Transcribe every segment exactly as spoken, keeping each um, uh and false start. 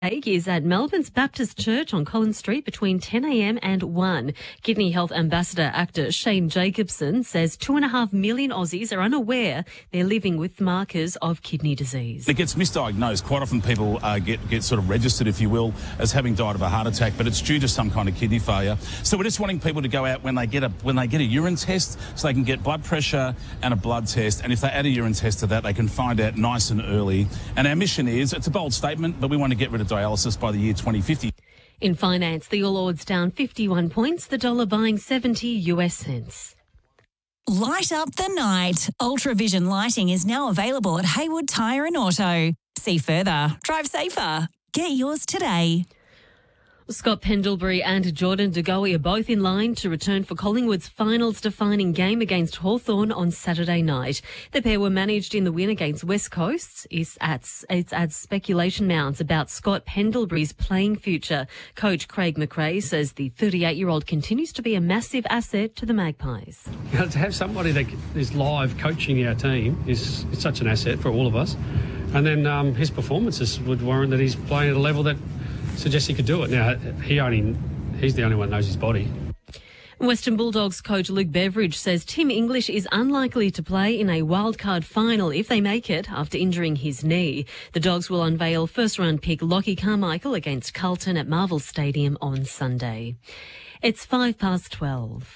is at Melbourne's Baptist Church on Collins Street between ten a m and one. Kidney Health Ambassador actor Shane Jacobson says two and a half million Aussies are unaware they're living with markers of kidney disease. It gets misdiagnosed. Quite often people uh, get, get sort of registered, if you will, as having died of a heart attack, but it's due to some kind of kidney failure. So we're just wanting people to go out when they get a when they get a urine test so they can get blood pressure and a blood test, and if they add a urine test to that, they can find out nice and early. And our mission is, it's a bold statement, but we want to get rid of dialysis by the year twenty fifty. In finance, the All Ords down fifty-one points, the dollar buying seventy U S cents. Light up the night. Ultravision lighting is now available at Haywood Tyre and Auto. See further. Drive safer. Get yours today. Scott Pendlebury and Jordan De Goey are both in line to return for Collingwood's finals-defining game against Hawthorn on Saturday night. The pair were managed in the win against West Coast. It's adds, it adds speculation mounts about Scott Pendlebury's playing future. Coach Craig McRae says the thirty-eight-year-old continues to be a massive asset to the Magpies. You know, to have somebody that is live coaching our team is, is such an asset for all of us. And then um, his performances would warrant that he's playing at a level that suggests he could do it. Now, he only, he's the only one that knows his body. Western Bulldogs coach Luke Beveridge says Tim English is unlikely to play in a wildcard final if they make it after injuring his knee. The Dogs will unveil first-round pick Lockie Carmichael against Carlton at Marvel Stadium on Sunday. It's five past twelve.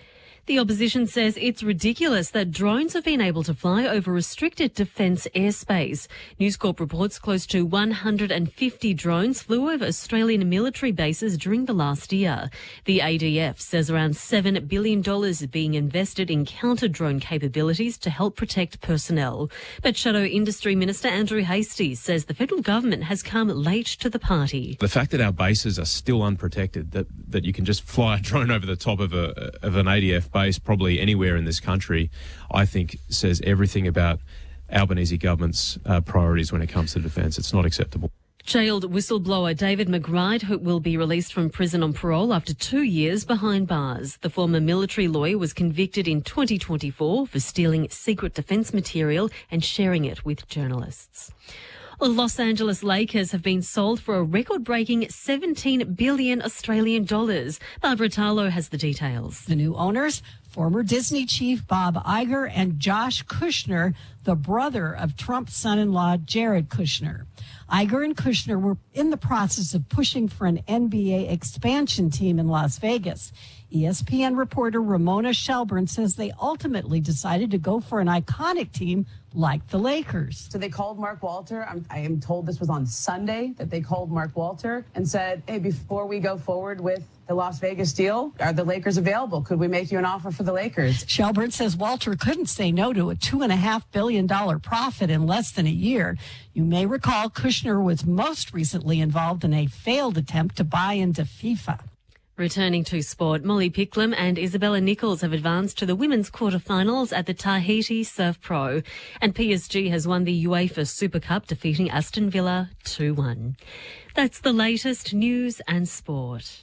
The opposition says it's ridiculous that drones have been able to fly over restricted defence airspace. News Corp reports close to one hundred fifty drones flew over Australian military bases during the last year. The A D F says around seven billion dollars is being invested in counter-drone capabilities to help protect personnel. But Shadow Industry Minister Andrew Hastie says the federal government has come late to the party. The fact that our bases are still unprotected, that, that you can just fly a drone over the top of, a, of an A D F base probably anywhere in this country, I think says everything about Albanese government's uh, priorities when it comes to defence. It's not acceptable. Jailed whistleblower David McBride will be released from prison on parole after two years behind bars. The former military lawyer was convicted in twenty twenty-four for stealing secret defence material and sharing it with journalists. Los Angeles Lakers have been sold for a record-breaking seventeen billion Australian dollars. Barbara Tarlow has the details. The new owners, former Disney chief Bob Iger and Josh Kushner, the brother of Trump's son-in-law Jared Kushner. Iger and Kushner were in the process of pushing for an N B A expansion team in Las Vegas. E S P N reporter Ramona Shelburne says they ultimately decided to go for an iconic team like the Lakers. So they called Mark Walter. I'm, I am told this was on Sunday that they called Mark Walter and said, hey, before we go forward with the Las Vegas deal, are the Lakers available? Could we make you an offer for the Lakers? Shelburne says Walter couldn't say no to a two and a half billion dollar profit in less than a year. You may recall Kushner was most recently involved in a failed attempt to buy into FIFA. Returning to sport, Molly Picklum and Isabella Nichols have advanced to the women's quarterfinals at the Tahiti Surf Pro. And P S G has won the UEFA Super Cup, defeating Aston Villa two one. That's the latest news and sport.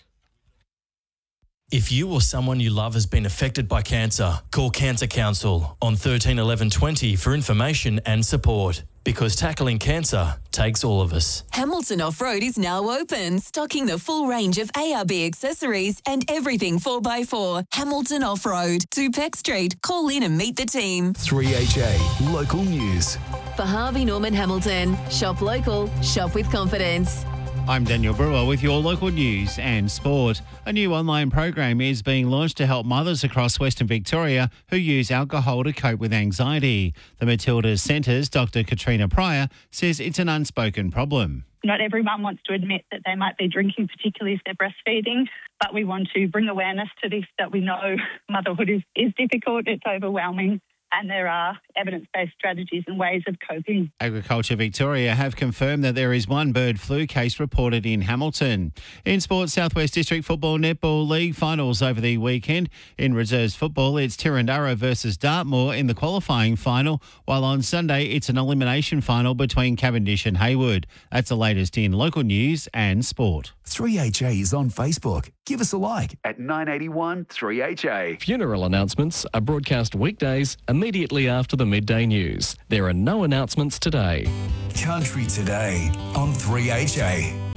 If you or someone you love has been affected by cancer, call Cancer Council on thirteen eleven twenty for information and support. Because tackling cancer takes all of us. Hamilton Off-Road is now open, stocking the full range of A R B accessories and everything four by four. Hamilton Off-Road, two Peck Street. Call in and meet the team. three H A Local News. For Harvey Norman Hamilton, shop local, shop with confidence. I'm Daniel Brewer with your local news and sport. A new online program is being launched to help mothers across Western Victoria who use alcohol to cope with anxiety. The Matildas Centre's Doctor Katrina Pryor says it's an unspoken problem. Not every mum wants to admit that they might be drinking, particularly if they're breastfeeding, but we want to bring awareness to this, that we know motherhood is, is difficult, it's overwhelming, and there are evidence-based strategies and ways of coping. Agriculture Victoria have confirmed that there is one bird flu case reported in Hamilton. In sports, South West District Football Netball League finals over the weekend. In reserves football, it's Tirrandurra versus Dartmoor in the qualifying final, while on Sunday it's an elimination final between Cavendish and Haywood. That's the latest in local news and sport. three H A is on Facebook. Give us a like at nine eighty-one three H A. Funeral announcements are broadcast weekdays immediately after the midday news. There are no announcements today. Country Today on three H A.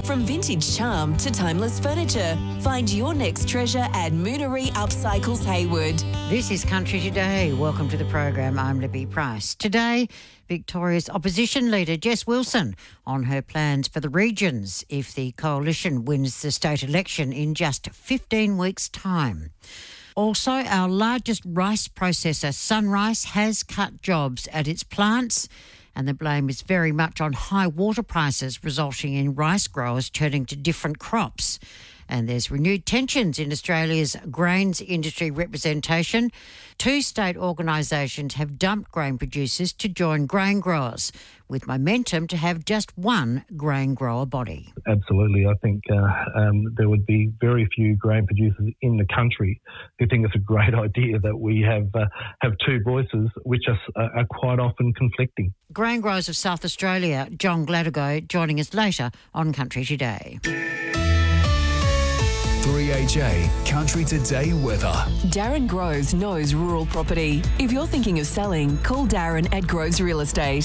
From vintage charm to timeless furniture, find your next treasure at Moonery Upcycles Hayward. This is Country Today. Welcome to the program. I'm Libby Price. Today, Victoria's opposition leader Jess Wilson on her plans for the regions if the coalition wins the state election in just fifteen weeks' time. Also, our largest rice processor, Sunrice, has cut jobs at its plants, and the blame is very much on high water prices, resulting in rice growers turning to different crops. And there's renewed tensions in Australia's grains industry representation. Two state organisations have dumped grain producers to join grain growers, with momentum to have just one grain grower body. Absolutely. I think uh, um, there would be very few grain producers in the country who think it's a great idea that we have uh, have two voices which are, are quite often conflicting. Grain growers of South Australia, John Gladigo, joining us later on Country Today. three H A Country Today weather. Darren Groves knows rural property. If you're thinking of selling, call Darren at Groves Real Estate.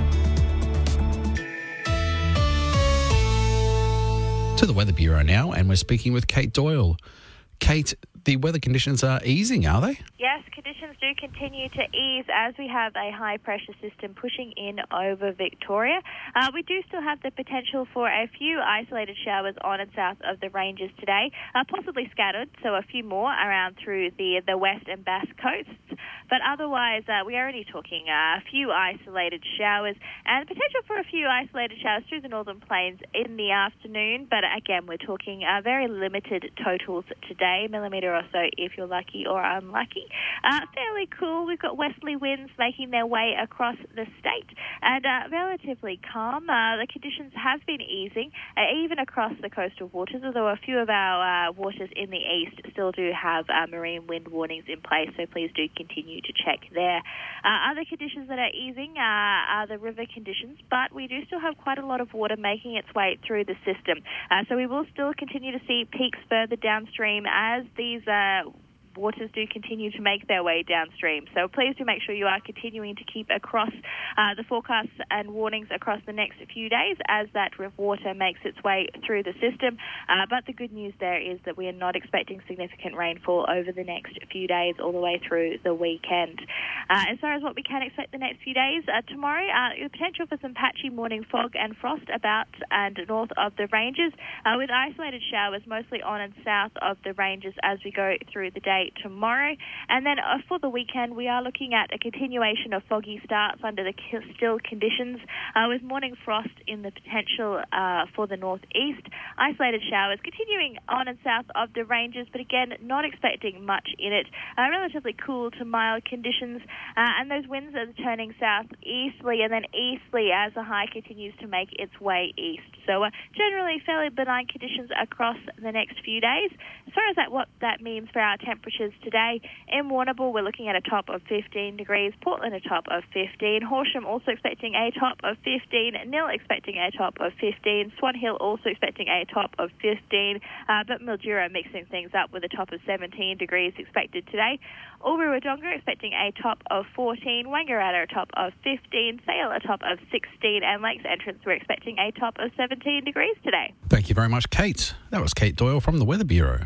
To the Weather Bureau now, and we're speaking with Kate Doyle. Kate, the weather conditions are easing, are they? Yes, conditions do continue to ease as we have a high pressure system pushing in over Victoria. Uh, we do still have the potential for a few isolated showers on and south of the ranges today, uh, possibly scattered, so a few more around through the, the west and Bass coasts. But otherwise, uh, we are only talking uh, a few isolated showers and potential for a few isolated showers through the northern plains in the afternoon. But again, we're talking uh, very limited totals today, millimetre or so if you're lucky or unlucky. Uh, fairly cool. We've got westerly winds making their way across the state and uh, relatively calm. Uh, the conditions have been easing, uh, even across the coastal waters, although a few of our uh, waters in the east still do have uh, marine wind warnings in place, so please do continue to check there. Uh, other conditions that are easing uh, are the river conditions, but we do still have quite a lot of water making its way through the system. Uh, so we will still continue to see peaks further downstream as these uh, waters do continue to make their way downstream. So please do make sure you are continuing to keep across uh, the forecasts and warnings across the next few days as that river water makes its way through the system. Uh, but the good news there is that we are not expecting significant rainfall over the next few days all the way through the weekend. Uh, as far as what we can expect the next few days, uh, tomorrow, uh, the potential for some patchy morning fog and frost about and north of the ranges, uh, with isolated showers mostly on and south of the ranges as we go through the day tomorrow. And then uh, for the weekend, we are looking at a continuation of foggy starts under the still conditions, uh, with morning frost in the potential uh, for the northeast. Isolated showers continuing on and south of the ranges, but again, not expecting much in it. Uh, relatively cool to mild conditions, uh, and those winds are turning southeasterly and then easterly as the high continues to make its way east. So uh, generally fairly benign conditions across the next few days. As far as that, what that means for our temperatures today, in Warrnambool we're looking at a top of fifteen degrees, Portland a top of fifteen, Horsham also expecting a top of fifteen, Nil expecting a top of fifteen, Swan Hill also expecting a top of fifteen, uh, but Mildura mixing things up with a top of seventeen degrees expected today. Albury-Wodonga expecting a top of fourteen, Wangaratta a top of fifteen, Sale a top of sixteen, and Lakes Entrance we're expecting a top of seventeen degrees today. Thank you very much, Kate. That was Kate Doyle from the Weather Bureau.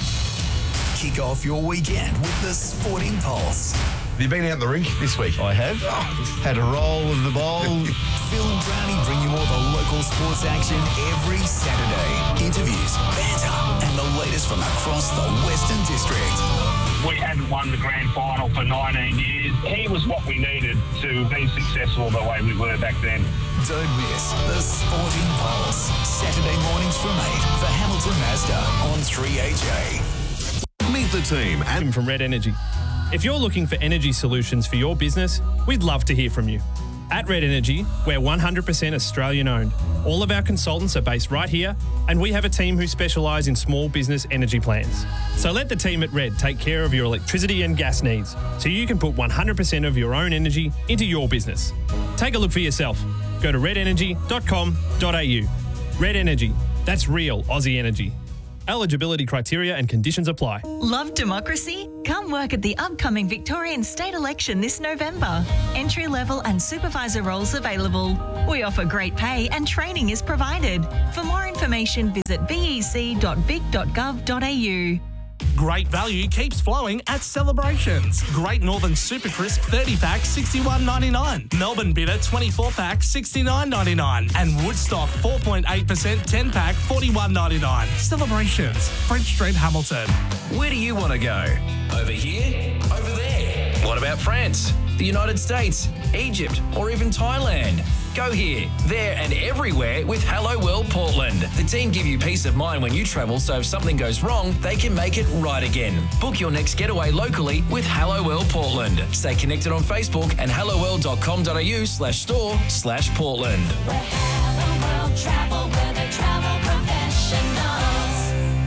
Kick off your weekend with the Sporting Pulse. Have you been out the rink this week? I have. Oh, had a roll with the ball. Phil and Brownie bring you all the local sports action every Saturday. Interviews, banter, and the latest from across the Western District. We hadn't won the grand final for nineteen years. He was what we needed to be successful the way we were back then. Don't miss the Sporting Pulse. Saturday mornings from eight for Hamilton Mazda on three H A. Meet the team and from Red Energy. If you're looking for energy solutions for your business, we'd love to hear from you. At Red Energy, we're one hundred percent Australian owned. All of our consultants are based right here, and we have a team who specialise in small business energy plans. So let the team at Red take care of your electricity and gas needs, so you can put one hundred percent of your own energy into your business. Take a look for yourself. Go to red energy dot com dot a u. Red Energy, that's real Aussie energy. Eligibility criteria and conditions apply. Love democracy? Come work at the upcoming Victorian state election this November. Entry-level and supervisor roles available. We offer great pay and training is provided. For more information, visit b e c dot vic dot gov dot a u. Great value keeps flowing at Celebrations. Great Northern Super Crisp thirty pack sixty-one ninety-nine. Melbourne Bitter twenty-four pack sixty-nine ninety-nine. And Woodstock four point eight percent ten pack forty-one ninety-nine. Celebrations, French Street, Hamilton. Where do you want to go? Over here? Over there? What about France, the United States, Egypt, or even Thailand? Go here, there and everywhere with Hello World Portland. The team give you peace of mind when you travel, so if something goes wrong, they can make it right again. Book your next getaway locally with Hello World Portland. Stay connected on Facebook and helloworld dot com dot a u slash store slash Portland. Where Hello World travel, where they travel professionals.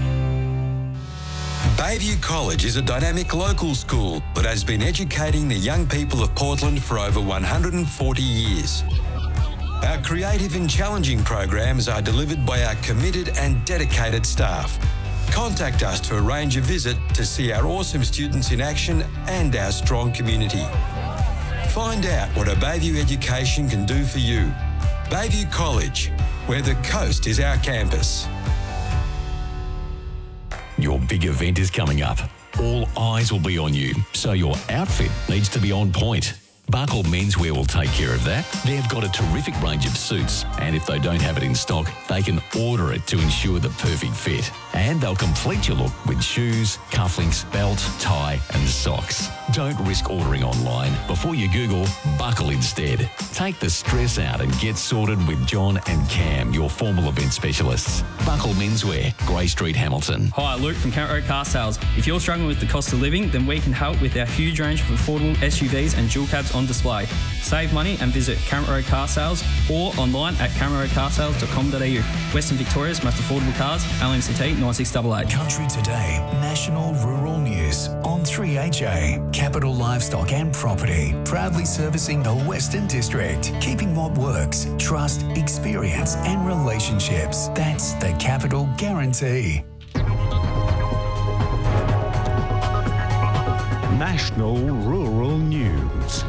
Bayview College is a dynamic local school that has been educating the young people of Portland for over one hundred forty years. Our creative and challenging programs are delivered by our committed and dedicated staff. Contact us to arrange a visit to see our awesome students in action and our strong community. Find out what a Bayview education can do for you. Bayview College, where the coast is our campus. Your big event is coming up. All eyes will be on you, so your outfit needs to be on point. Buckle Menswear will take care of that. They've got a terrific range of suits, and if they don't have it in stock, they can order it to ensure the perfect fit. And they'll complete your look with shoes, cufflinks, belt, tie, and socks. Don't risk ordering online. Before you Google, buckle instead. Take the stress out and get sorted with John and Cam, your formal event specialists. Buckle Menswear, Grey Street, Hamilton. Hi, Luke from Count Road Car Sales. If you're struggling with the cost of living, then we can help with our huge range of affordable S U Vs and dual cabs on display. Save money and visit Count Road Car Sales or online at count road car sales dot com dot a u. Western Victoria's most affordable cars, L M C T nine six eight eight. Country Today, National Rural News on three H A. Capital Livestock and Property, proudly servicing the Western District, keeping what works, trust, experience and relationships. That's the Capital Guarantee. National Rural News.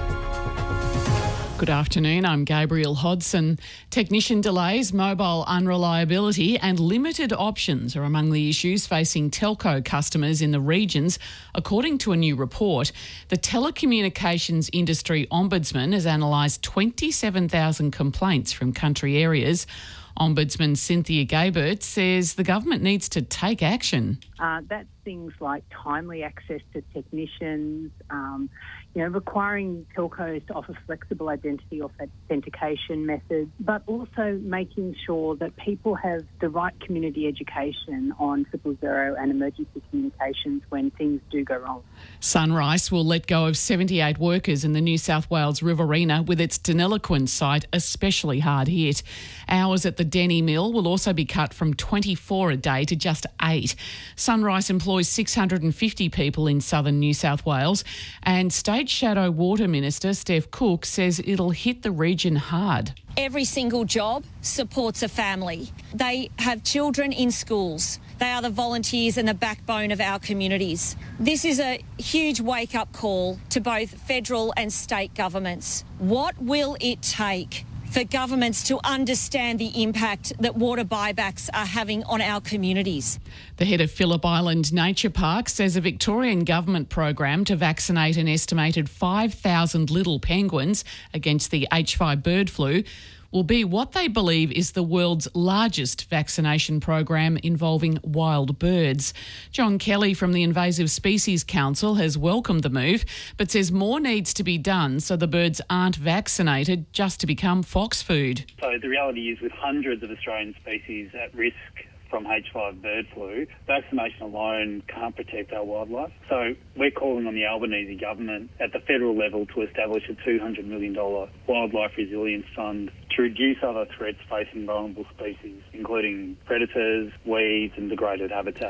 Good afternoon, I'm Gabriel Hodson. Technician delays, mobile unreliability and limited options are among the issues facing telco customers in the regions, according to a new report. The Telecommunications Industry Ombudsman has analysed twenty-seven thousand complaints from country areas. Ombudsman Cynthia Gabert says the government needs to take action. Uh, that's things like timely access to technicians, um, you know, requiring telcos to offer flexible identity authentication methods, but also making sure that people have the right community education on triple zero and emergency communications when things do go wrong. Sunrise will let go of seventy-eight workers in the New South Wales Riverina, with its Deniliquin site especially hard hit. Hours at the Denny Mill will also be cut from twenty-four a day to just eight. Sunrise employs six hundred fifty people in southern New South Wales, and State Shadow Water Minister Steph Cook says it'll hit the region hard. Every single job supports a family. They have children in schools. They are the volunteers and the backbone of our communities. This is a huge wake-up call to both federal and state governments. What will it take for governments to understand the impact that water buybacks are having on our communities? The head of Phillip Island Nature Park says a Victorian government program to vaccinate an estimated five thousand little penguins against the H five bird flu will be what they believe is the world's largest vaccination program involving wild birds. John Kelly from the Invasive Species Council has welcomed the move, but says more needs to be done so the birds aren't vaccinated just to become fox food. So the reality is, with hundreds of Australian species at risk from H five bird flu, vaccination alone can't protect our wildlife. So we're calling on the Albanese government at the federal level to establish a two hundred million dollars wildlife resilience fund to reduce other threats facing vulnerable species, including predators, weeds and degraded habitat.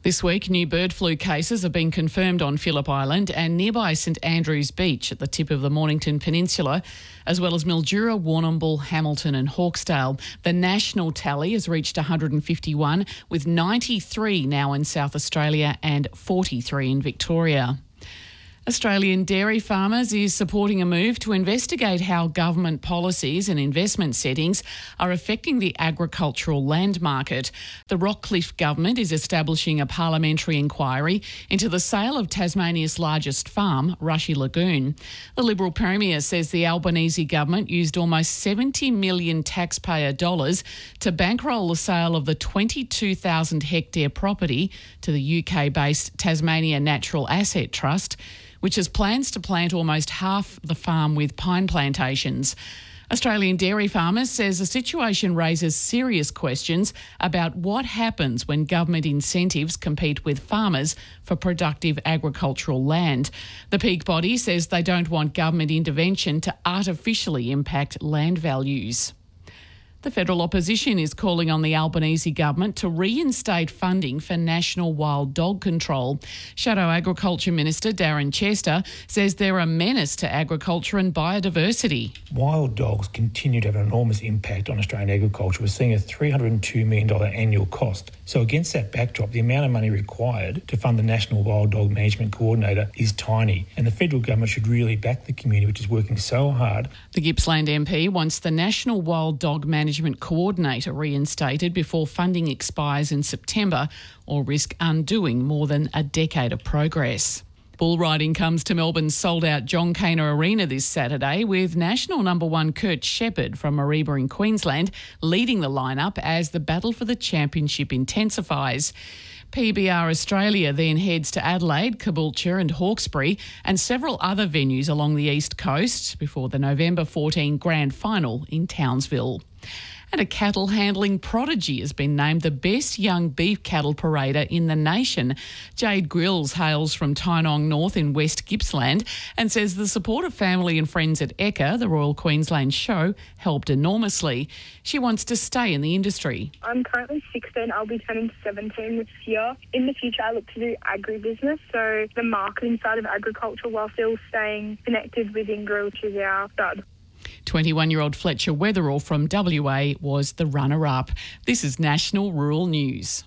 This week, new bird flu cases have been confirmed on Phillip Island and nearby St Andrews Beach at the tip of the Mornington Peninsula, as well as Mildura, Warrnambool, Hamilton and Hawkesdale. The national tally has reached one hundred fifty-one, with ninety-three now in South Australia and forty-three in Victoria. Australian Dairy Farmers is supporting a move to investigate how government policies and investment settings are affecting the agricultural land market. The Rockcliffe government is establishing a parliamentary inquiry into the sale of Tasmania's largest farm, Rushy Lagoon. The Liberal Premier says the Albanese government used almost seventy million taxpayer dollars to bankroll the sale of the twenty-two thousand hectare property to the U K-based Tasmania Natural Asset Trust, which has plans to plant almost half the farm with pine plantations. Australian Dairy Farmers says the situation raises serious questions about what happens when government incentives compete with farmers for productive agricultural land. The peak body says they don't want government intervention to artificially impact land values. The federal opposition is calling on the Albanese government to reinstate funding for national wild dog control. Shadow Agriculture Minister Darren Chester says they're a menace to agriculture and biodiversity. Wild dogs continue to have an enormous impact on Australian agriculture. We're seeing a three hundred two million dollars annual cost. So against that backdrop, the amount of money required to fund the National Wild Dog Management Coordinator is tiny, and the federal government should really back the community, which is working so hard. The Gippsland M P wants the National Wild Dog Management Coordinator reinstated before funding expires in September, or risk undoing more than a decade of progress. Bull riding comes to Melbourne's sold-out John Caner Arena this Saturday, with national number one Kurt Shepherd from Mareeba in Queensland leading the lineup as the battle for the championship intensifies. P B R Australia then heads to Adelaide, Caboolture and Hawkesbury and several other venues along the East Coast before the November fourteenth Grand Final in Townsville. And a cattle handling prodigy has been named the best young beef cattle parader in the nation. Jade Grills hails from Tynong North in West Gippsland and says the support of family and friends at Ekka, the Royal Queensland Show, helped enormously. She wants to stay in the industry. I'm currently sixteen. I'll be turning seventeen this year. In the future, I look to do agribusiness, so the marketing side of agriculture, while still staying connected with Ingra, which is our stud. twenty-one-year-old Fletcher Weatherall from W A was the runner-up. This is National Rural News.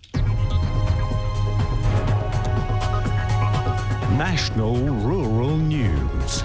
National Rural News.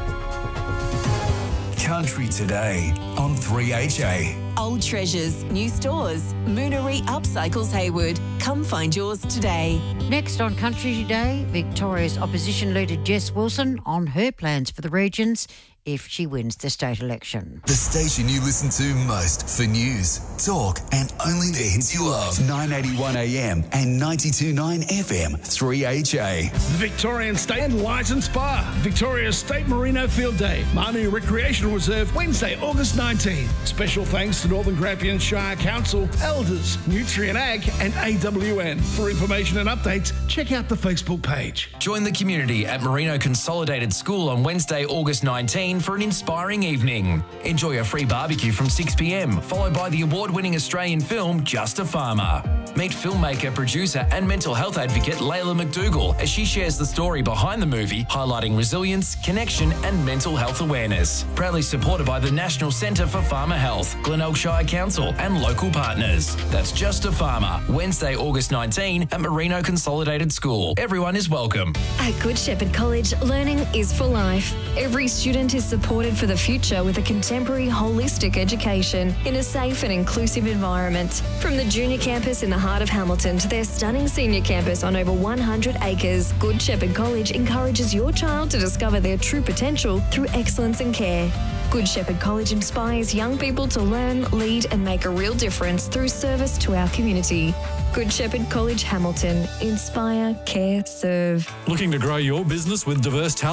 Country Today on three H A. Old treasures, new stores. Moonery Upcycles Hayward. Come find yours today. Next on Country Today, Victoria's opposition leader Jess Wilson on her plans for the regions if she wins the state election. The station you listen to most for news, talk and only the hits you love. nine eighty-one A M and ninety-two point nine F M, three H A. The Victorian State and Licensed Spa. Victoria's State Merino Field Day. Marnie Recreational Reserve, Wednesday, August nineteenth. Special thanks to Northern Grampian Shire Council, Elders, Nutrient Ag and A W N. For information and updates, check out the Facebook page. Join the community at Merino Consolidated School on Wednesday, August nineteenth for an inspiring evening. Enjoy a free barbecue from six p m, followed by the award-winning Australian film Just a Farmer. Meet filmmaker, producer and mental health advocate Layla McDougall as she shares the story behind the movie, highlighting resilience, connection and mental health awareness. Proudly supported by the National Centre for Farmer Health, Glenelg Shire Council and local partners. That's Just a Farmer, Wednesday, August nineteenth at Merino Consolidated School. Everyone is welcome. At Good Shepherd College, learning is for life. Every student is supported for the future with a contemporary holistic education in a safe and inclusive environment. From the junior campus in the heart of Hamilton to their stunning senior campus on over one hundred acres, Good Shepherd College encourages your child to discover their true potential through excellence and care. Good Shepherd College inspires young people to learn, lead and make a real difference through service to our community. Good Shepherd College Hamilton. Inspire, care, serve. Looking to grow your business with diverse talent?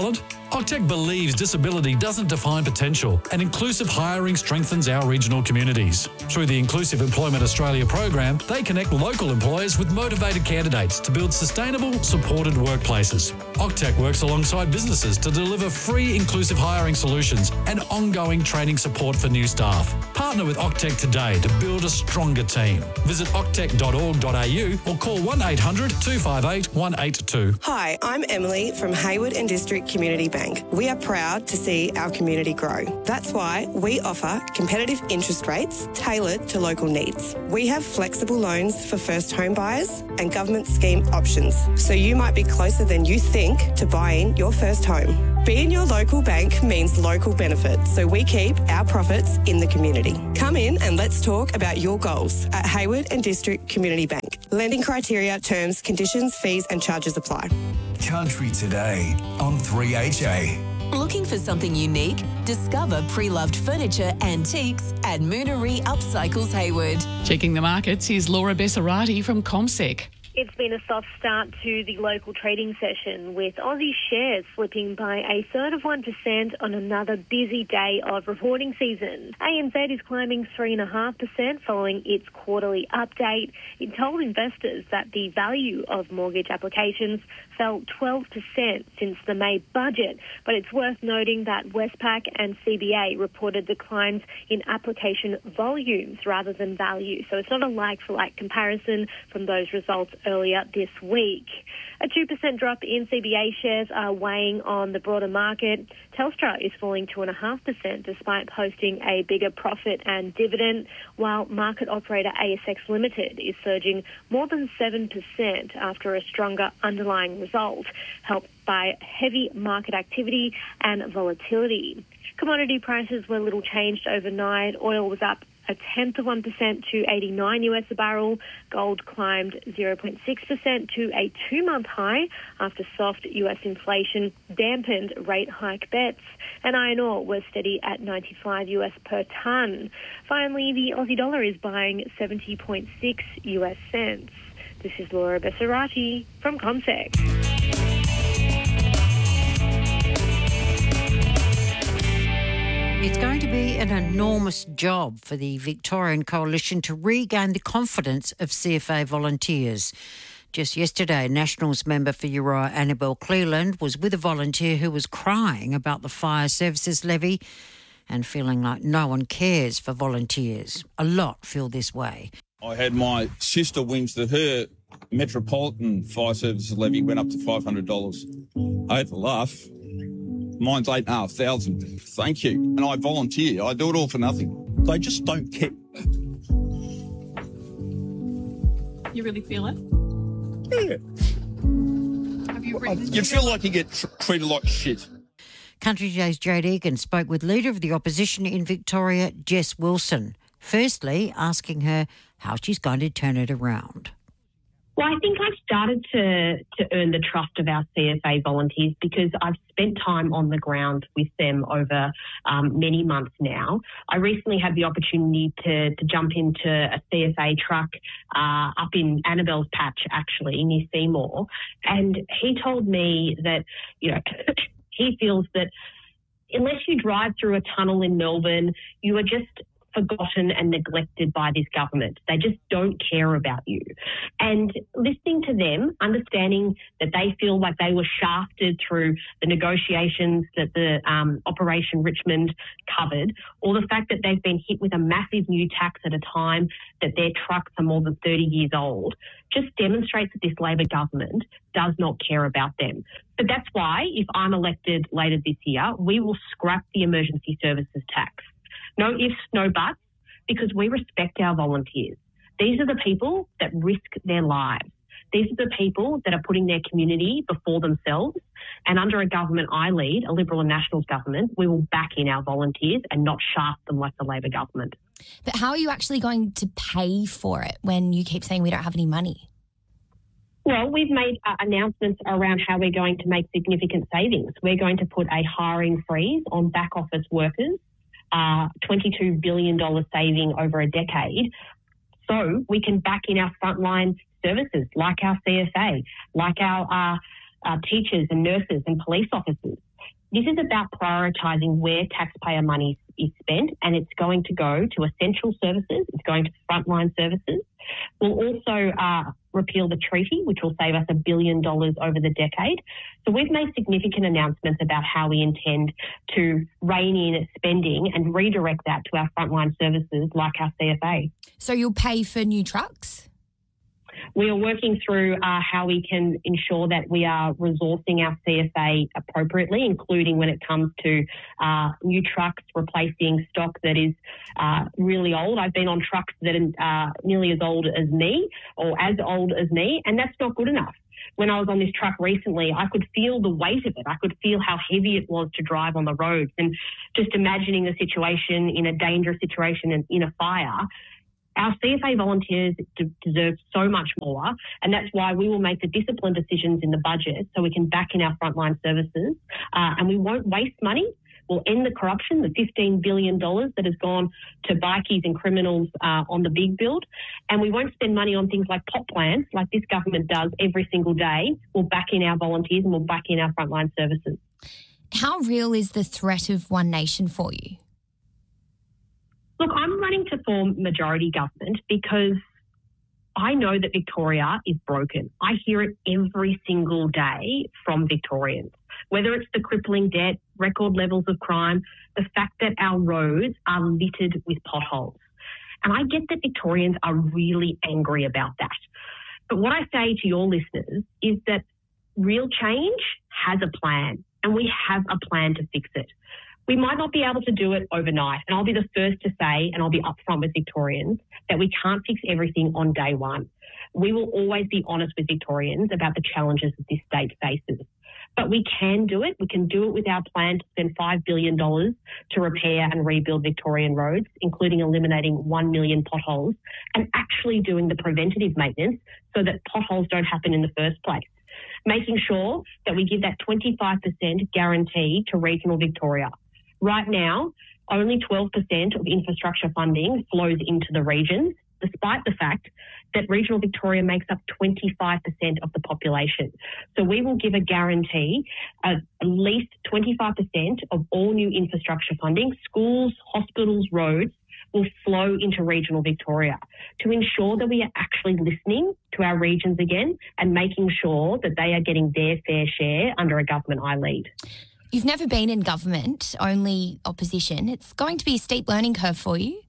Octec believes disability doesn't define potential, and inclusive hiring strengthens our regional communities. Through the Inclusive Employment Australia program, they connect local employers with motivated candidates to build sustainable, supported workplaces. Octec works alongside businesses to deliver free inclusive hiring solutions and ongoing training support for new staff. Partner with Octec today to build a stronger team. Visit octec dot org dot a u or call one eight hundred two five eight one eight two. Hi, I'm Emily from Hayward and District Community Bank. We are proud to see our community grow. That's why we offer competitive interest rates tailored to local needs. We have flexible loans for first home buyers and government scheme options, so you might be closer than you think to buying your first home. Being your local bank means local benefits, so we keep our profits in the community. Come in and let's talk about your goals at Hayward and District Community Bank. Lending criteria, terms, conditions, fees and charges apply. Country Today on three H A. Looking for something unique? Discover pre-loved furniture antiques at Moonery Upcycles Hayward. Checking the markets, here's Laura Bessarati from CommSec. It's been a soft start to the local trading session, with Aussie shares slipping by a third of one percent on another busy day of reporting season. A N Z is climbing three point five percent following its quarterly update. It told investors that the value of mortgage applications fell twelve percent since the May budget, but it's worth noting that Westpac and C B A reported declines in application volumes rather than value, so it's not a like-for-like comparison from those results earlier this week. A two percent drop in C B A shares are weighing on the broader market. Telstra is falling two point five percent despite posting a bigger profit and dividend, while market operator A S X Limited is surging more than seven percent after a stronger underlying result, helped by heavy market activity and volatility. Commodity prices were little changed overnight. Oil was up a tenth of one percent to eighty-nine US a barrel. Gold climbed zero point six percent to a two-month high after soft U S inflation dampened rate hike bets. And iron ore was steady at ninety-five US per tonne. Finally, the Aussie dollar is buying seventy point six US cents. This is Laura Bessarati from CommSec. It's going to be an enormous job for the Victorian Coalition to regain the confidence of C F A volunteers. Just yesterday, Nationals member for Uriah Annabelle Cleland was with a volunteer who was crying about the fire services levy and feeling like no one cares for volunteers. A lot feel this way. I had my sister whinge that her Metropolitan Fire Services levy went up to five hundred dollars. I had to laugh. Mine's eight and a half thousand. Thank you. And I volunteer. I do it all for nothing. They just don't care. You really feel it? Yeah. Have you written? You feel like you get tr- treated like shit. Country Today's Jade Egan spoke with Leader of the Opposition in Victoria, Jess Wilson. Firstly, asking her how she's going to turn it around. Well, I think I've started to, to earn the trust of our C F A volunteers because I've spent time on the ground with them over um, many months now. I recently had the opportunity to, to jump into a C F A truck uh, up in Annabelle's patch, actually, near Seymour, and he told me that, you know, he feels that unless you drive through a tunnel in Melbourne, you are just forgotten and neglected by this government. They just don't care about you. And listening to them, understanding that they feel like they were shafted through the negotiations that the um, Operation Richmond covered, or the fact that they've been hit with a massive new tax at a time that their trucks are more than thirty years old, just demonstrates that this Labor government does not care about them. But that's why, if I'm elected later this year, we will scrap the emergency services tax. No ifs, no buts, because we respect our volunteers. These are the people that risk their lives. These are the people that are putting their community before themselves. And under a government I lead, a Liberal and Nationals government, we will back in our volunteers and not shaft them like the Labor government. But how are you actually going to pay for it when you keep saying we don't have any money? Well, we've made uh, announcements around how we're going to make significant savings. We're going to put a hiring freeze on back office workers. Uh, twenty-two billion dollars saving over a decade, so we can back in our frontline services like our C F A, like our uh, uh, teachers and nurses and police officers. This is about prioritising where taxpayer money is spent, and it's going to go to essential services. It's going to frontline services. We'll also uh, repeal the treaty, which will save us a billion dollars over the decade. So we've made significant announcements about how we intend to rein in spending and redirect that to our frontline services like our C F A. So you'll pay for new trucks? We are working through uh, how we can ensure that we are resourcing our C F A appropriately, including when it comes to uh, new trucks replacing stock that is uh, really old. I've been on trucks that are uh, nearly as old as me or as old as me, and that's not good enough. When I was on this truck recently, I could feel the weight of it. I could feel how heavy it was to drive on the roads. And just imagining the situation in a dangerous situation and in a fire, our C F A volunteers deserve so much more, and that's why we will make the disciplined decisions in the budget so we can back in our frontline services, uh, and we won't waste money. We'll end the corruption, the fifteen billion dollars that has gone to bikies and criminals uh, on the big build, and we won't spend money on things like pot plants like this government does every single day. We'll back in our volunteers and we'll back in our frontline services. How real is the threat of One Nation for you? Look, I'm running to form majority government because I know that Victoria is broken. I hear it every single day from Victorians, whether it's the crippling debt, record levels of crime, the fact that our roads are littered with potholes. And I get that Victorians are really angry about that. But what I say to your listeners is that real change has a plan, and we have a plan to fix it. We might not be able to do it overnight, and I'll be the first to say, and I'll be upfront with Victorians, that we can't fix everything on day one. We will always be honest with Victorians about the challenges that this state faces. But we can do it. We can do it with our plan to spend five billion dollars to repair and rebuild Victorian roads, including eliminating one million potholes and actually doing the preventative maintenance so that potholes don't happen in the first place. Making sure that we give that twenty-five percent guarantee to regional Victoria. Right now, only twelve percent of infrastructure funding flows into the regions, despite the fact that regional Victoria makes up twenty-five percent of the population. So we will give a guarantee of at least twenty-five percent of all new infrastructure funding, schools, hospitals, roads, will flow into regional Victoria to ensure that we are actually listening to our regions again and making sure that they are getting their fair share under a government I lead. You've never been in government, only opposition. It's going to be a steep learning curve for you.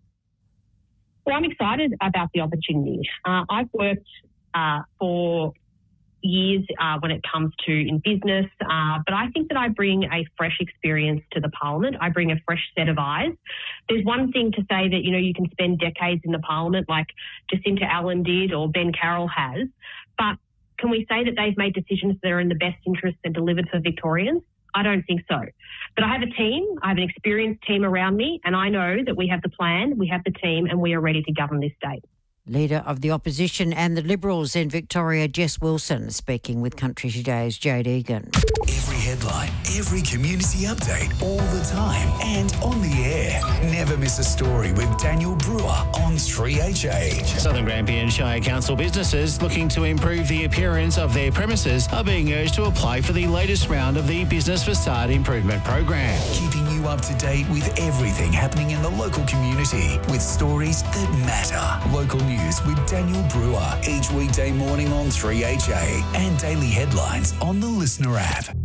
Well, I'm excited about the opportunity. Uh, I've worked uh, for years uh, when it comes to in business, uh, but I think that I bring a fresh experience to the parliament. I bring a fresh set of eyes. There's one thing to say that, you know, you can spend decades in the parliament like Jacinta Allen did or Ben Carroll has, but can we say that they've made decisions that are in the best interest and delivered for Victorians? I don't think so. But I have a team, I have an experienced team around me, and I know that we have the plan, we have the team, and we are ready to govern this state. Leader of the Opposition and the Liberals in Victoria, Jess Wilson, speaking with Country Today's Jade Egan. Every headline, every community update, all the time, and on the air. Never miss a story with Daniel Brewer on three H A. Southern Grampian Shire Council businesses looking to improve the appearance of their premises are being urged to apply for the latest round of the Business Facade Improvement Program. Keeping you up to date with everything happening in the local community with stories that matter. Local news with Daniel Brewer each weekday morning on three H A and daily headlines on the Listener app.